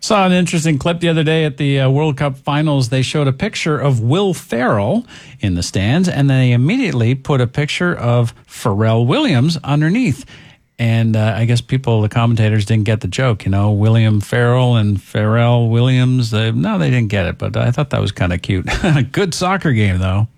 Saw an interesting clip the other day at the World Cup finals. They showed a picture of Will Ferrell in the stands, and they immediately put a picture of Pharrell Williams underneath. And I guess the commentators didn't get the joke, William Ferrell and Pharrell Williams. No, they didn't get it, but I thought that was kind of cute. Good soccer game, though.